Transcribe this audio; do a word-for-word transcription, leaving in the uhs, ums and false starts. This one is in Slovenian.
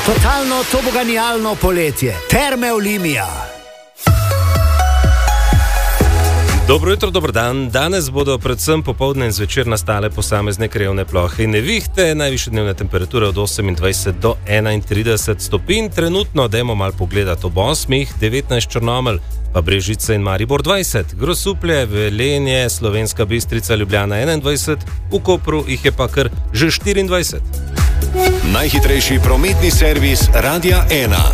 Totalno toboganijalno poletje. Terme Olimia. Dobro jutro, dober dan. Danes bodo predvsem popoldne in zvečer nastale posamezne krajevne plohe in nevihte, najvišje dnevne temperature od osemindvajset do enaintrideset stopinj. Trenutno dajmo malo pogledati ob osmih, devetnajst Črnomelj, pa Brežice in Maribor dvajset, Grosuplje, Velenje, Slovenska Bistrica, Ljubljana enaindvajset, v Kopru jih je pa kar že štiriindvajset. Najhitrejši prometni servis Radia ena.